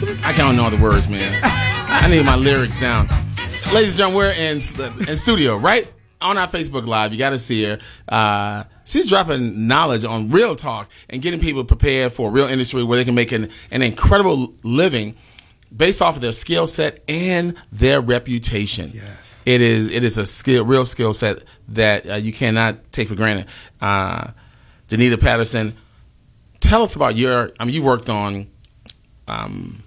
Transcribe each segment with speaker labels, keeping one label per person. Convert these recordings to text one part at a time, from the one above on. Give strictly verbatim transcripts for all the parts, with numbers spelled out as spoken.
Speaker 1: I can't know the words, man. I need my lyrics down. Ladies and gentlemen, we're in in studio, right? On our Facebook Live. You got to see her. Uh, she's dropping knowledge on real talk and getting people prepared for a real industry where they can make an, an incredible living based off of their skill set and their reputation.
Speaker 2: Yes.
Speaker 1: It is it is a skill, real skill set that uh, you cannot take for granted. Uh, Danita Patterson, tell us about your, I mean, you worked on um,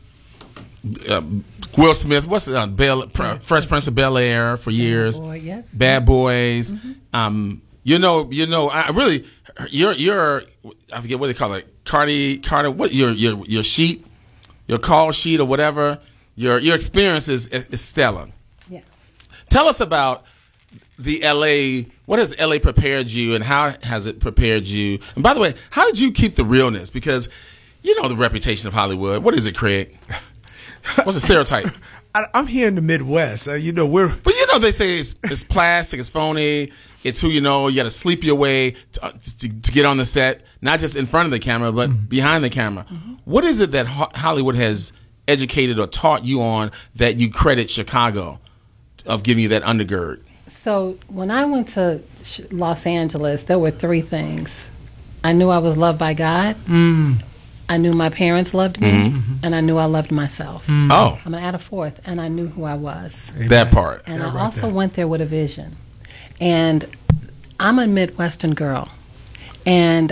Speaker 1: uh, Will Smith, what's it, uh, Bel, Fresh Prince of Bel-Air for years.
Speaker 3: Bad Boy, yes.
Speaker 1: Bad Boys.
Speaker 3: Mm-hmm.
Speaker 1: Um, you know, you know, I really, you're, you're, I forget what they call it, Cardi, Carter, what, your, your, your sheet, your call sheet or whatever, your, your experience is, is stellar.
Speaker 3: Yes.
Speaker 1: Tell us about the L A, what has L A prepared you and how has it prepared you? And by the way, how did you keep the realness? Because you know the reputation of Hollywood. What is it, Craig? What's the stereotype?
Speaker 2: I, I'm here in the Midwest. Uh, you know, we're.
Speaker 1: But you know, they say it's, it's plastic, it's phony, it's who you know. You got to sleep your way to, uh, to, to get on the set, not just in front of the camera, but mm-hmm. behind the camera. Mm-hmm. What is it that Ho- Hollywood has educated or taught you on that you credit Chicago of giving you that undergird?
Speaker 3: So when I went to Los Angeles, there were three things. I knew I was loved by God. Mm. I knew my parents loved me, mm-hmm. and I knew I loved myself.
Speaker 1: Mm. Oh.
Speaker 3: I'm going to add a fourth, and I knew who I was.
Speaker 1: Amen. That part.
Speaker 3: And
Speaker 2: yeah,
Speaker 3: I
Speaker 2: right
Speaker 3: also
Speaker 2: there.
Speaker 3: went there with a vision. And I'm a Midwestern girl, and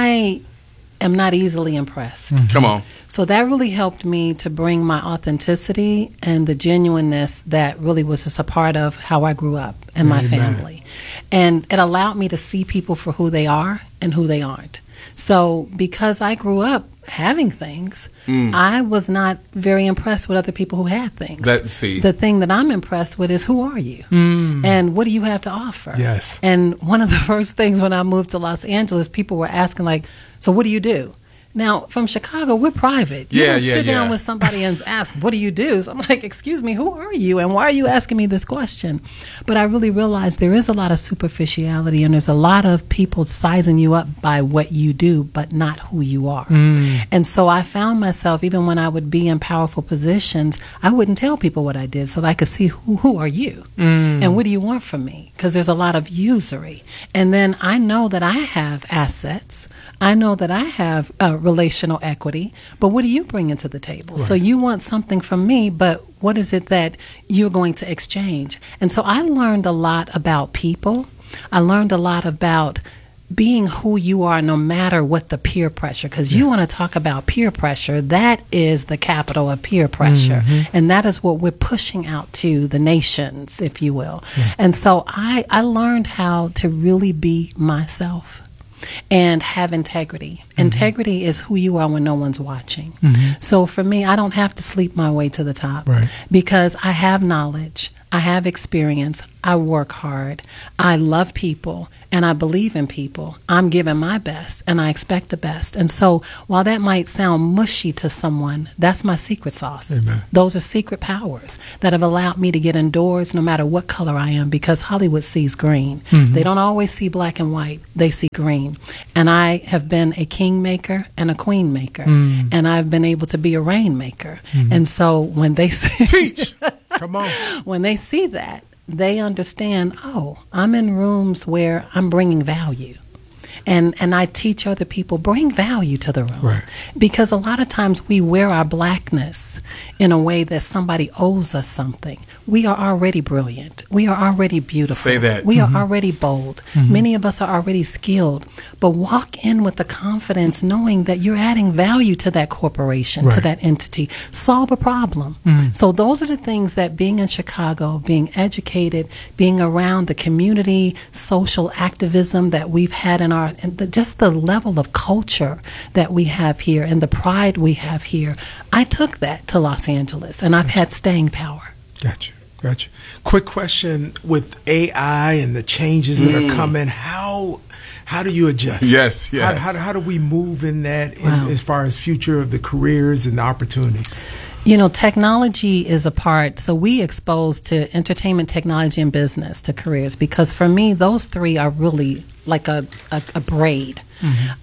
Speaker 3: I am not easily impressed.
Speaker 1: Mm-hmm. Come on.
Speaker 3: So that really helped me to bring my authenticity and the genuineness that really was just a part of how I grew up and my
Speaker 2: Amen.
Speaker 3: family. And it allowed me to see people for who they are and who they aren't. So because I grew up having things, mm. I was not very impressed with other people who had things.
Speaker 1: Let's see.
Speaker 3: The thing that I'm impressed with is who are you? Mm. And what do you have to offer?
Speaker 2: Yes.
Speaker 3: And one of the first things when I moved to Los Angeles, people were asking like, so what do you do? Now, from Chicago, we're private. You
Speaker 1: yeah,
Speaker 3: don't
Speaker 1: yeah,
Speaker 3: sit
Speaker 1: yeah.
Speaker 3: down with somebody and ask, what do you do? So I'm like, excuse me, who are you? And why are you asking me this question? But I really realized there is a lot of superficiality and there's a lot of people sizing you up by what you do, but not who you are. Mm. And so I found myself, even when I would be in powerful positions, I wouldn't tell people what I did so that I could see who, who are you? Mm. And what do you want from me? Because there's a lot of usury. And then I know that I have assets. I know that I have uh, relational equity, but what do you bring into the table? Right. So you want something from me, but what is it that you're going to exchange? And so I learned a lot about people. I learned a lot about being who you are no matter what the peer pressure, because yeah. you want to talk about peer pressure. That is the capital of peer pressure. Mm-hmm. And that is what we're pushing out to the nations, if you will. Yeah. And so I, I learned how to really be myself and have integrity. Mm-hmm. Integrity is who you are when no one's watching. Mm-hmm. So for me, I don't have to sleep my way to the top
Speaker 2: right.
Speaker 3: because I have knowledge, I have experience, I work hard, I love people, and I believe in people. I'm giving my best, and I expect the best. And so while that might sound mushy to someone, that's my secret sauce.
Speaker 2: Amen.
Speaker 3: Those are secret powers that have allowed me to get indoors no matter what color I am, because Hollywood sees green. Mm-hmm. They don't always see black and white. They see green. And I have been a king maker and a queen maker. Mm. And I've been able to be a rain maker. Mm-hmm. And so when they see...
Speaker 1: Teach!
Speaker 2: Come on.
Speaker 3: When they see that, they understand, oh, I'm in rooms where I'm bringing value. And and I teach other people, bring value to the room.
Speaker 2: Right.
Speaker 3: Because a lot of times we wear our blackness in a way that somebody owes us something. We are already brilliant. We are already beautiful.
Speaker 1: Say that.
Speaker 3: We
Speaker 1: Mm-hmm.
Speaker 3: are already bold.
Speaker 1: Mm-hmm.
Speaker 3: Many of us are already skilled. But walk in with the confidence knowing that you're adding value to that corporation,
Speaker 2: right.
Speaker 3: to that entity. Solve a problem. Mm-hmm. So those are the things that being in Chicago, being educated, being around the community, social activism that we've had in our, and the, just the level of culture that we have here and the pride we have here. I took that to Los Angeles, and I've
Speaker 2: Gotcha.
Speaker 3: had staying power.
Speaker 2: Gotcha. Gotcha. Quick question: with A I and the changes that
Speaker 1: mm.
Speaker 2: are coming, how how do you adjust?
Speaker 1: Yes, yes.
Speaker 2: How, how, how do we move in that
Speaker 3: Wow.
Speaker 2: in, as far as future of the careers and the opportunities?
Speaker 3: You know, technology is a part. So we expose to entertainment, technology, and business to careers, because for me, those three are really like a, a, a braid. Mm-hmm.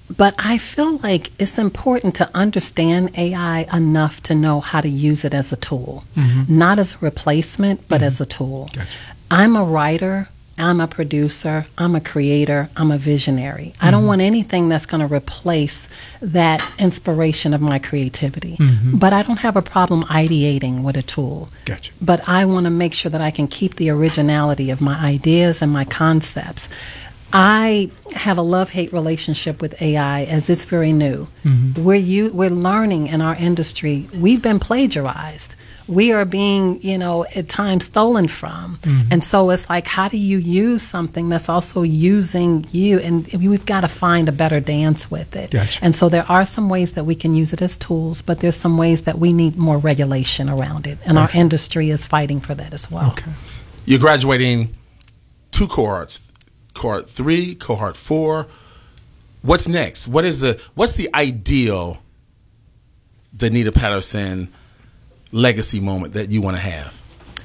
Speaker 3: But I feel like it's important to understand A I enough to know how to use it as a tool, mm-hmm. not as a replacement, but mm-hmm. as a tool.
Speaker 2: Gotcha.
Speaker 3: I'm a writer. I'm a producer, I'm a creator, I'm a visionary. Mm-hmm. I don't want anything that's going to replace that inspiration of my creativity. Mm-hmm. But I don't have a problem ideating with a tool.
Speaker 2: Gotcha.
Speaker 3: But I want to make sure that I can keep the originality of my ideas and my concepts. I have a love-hate relationship with A I as it's very new. Mm-hmm. We're, you, we're learning in our industry. We've been plagiarized. We are being, you know, at times stolen from. Mm-hmm. And so it's like, how do you use something that's also using you? And we've got to find a better dance with it.
Speaker 2: Gotcha.
Speaker 3: And so there are some ways that we can use it as tools, but there's some ways that we need more regulation around it. And Excellent. Our industry is fighting for that as well.
Speaker 2: Okay.
Speaker 1: You're graduating two cohorts, cohort three, cohort four. What's next? What is the, what's the ideal Danita Patterson legacy moment that you want to have?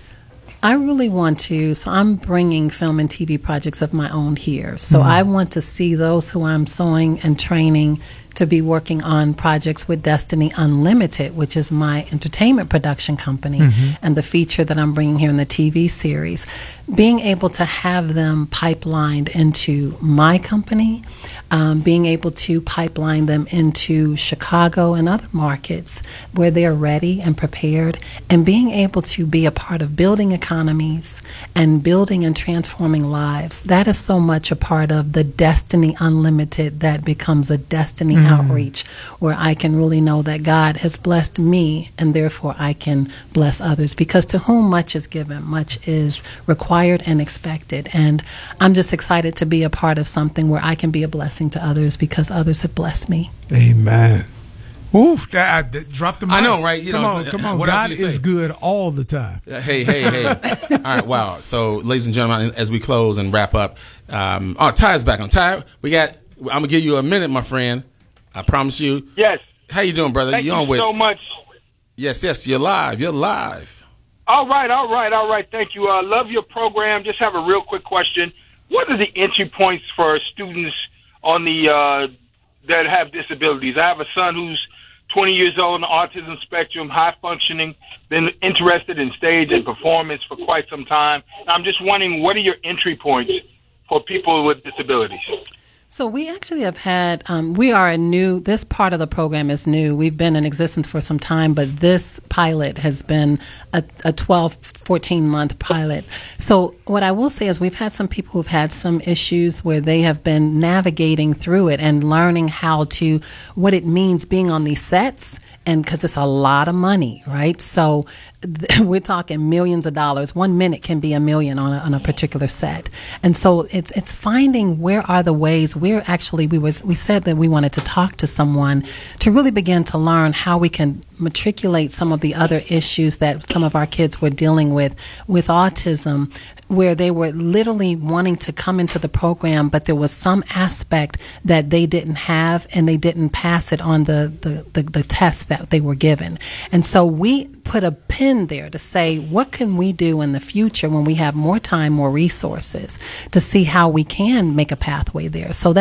Speaker 3: I really want to, so I'm bringing film and T V projects of my own here. So mm-hmm. I want to see those who I'm sewing and training to be working on projects with Destiny Unlimited, which is my entertainment production company, mm-hmm. and the feature that I'm bringing here in the T V series. Being able to have them pipelined into my company, um, being able to pipeline them into Chicago and other markets where they're ready and prepared, and being able to be a part of building economies and building and transforming lives. That is so much a part of the Destiny Unlimited that becomes a Destiny mm. outreach, where I can really know that God has blessed me and therefore I can bless others, because to whom much is given, much is required and expected. And I'm just excited to be a part of something where I can be a blessing to others because others have blessed me.
Speaker 2: Amen. Oof, that, that, drop the mic.
Speaker 1: I know, right? You
Speaker 2: come
Speaker 1: know,
Speaker 2: on,
Speaker 1: so,
Speaker 2: come on.
Speaker 1: what
Speaker 2: God
Speaker 1: else do you
Speaker 2: is
Speaker 1: say?
Speaker 2: good all the time.
Speaker 1: Uh, hey, hey, hey. All right, wow. So, ladies and gentlemen, as we close and wrap up, um, oh, Ty's back on. Ty, we got, I'm going to give you a minute, my friend. I promise you.
Speaker 4: Yes.
Speaker 1: How you doing, brother?
Speaker 4: Thank
Speaker 1: you
Speaker 4: you
Speaker 1: on with?
Speaker 4: so much.
Speaker 1: Yes, yes, you're live. You're live.
Speaker 4: All right, all right, all right. Thank you. Uh, love your program. Just have a real quick question. What are the entry points for students on the uh, that have disabilities? I have a son who's twenty years old on the autism spectrum, high functioning, been interested in stage and performance for quite some time. I'm just wondering, what are your entry points for people with disabilities?
Speaker 3: So we actually have had, um, we are a new, this part of the program is new. We've been in existence for some time, but this pilot has been a, a twelve, fourteen month pilot. So what I will say is we've had some people who've had some issues where they have been navigating through it and learning how to, what it means being on these sets. And because it's a lot of money, right? So th- we're talking millions of dollars. One minute can be a million on a, on a particular set. And so it's it's finding where are the ways. We're actually, we was we said that we wanted to talk to someone to really begin to learn how we can matriculate some of the other issues that some of our kids were dealing with, with autism, where they were literally wanting to come into the program, but there was some aspect that they didn't have and they didn't pass it on the, the, the, the test that they were given. And so we put a pin there to say, what can we do in the future when we have more time, more resources, to see how we can make a pathway there. So that